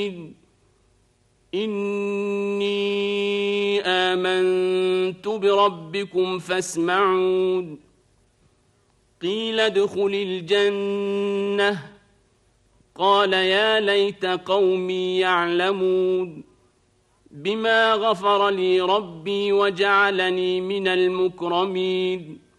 إني آمنت بربكم فاسمعون قيل ادخل الجنة قال يا ليت قومي يعلمون بما غفر لي ربي وجعلني من المكرمين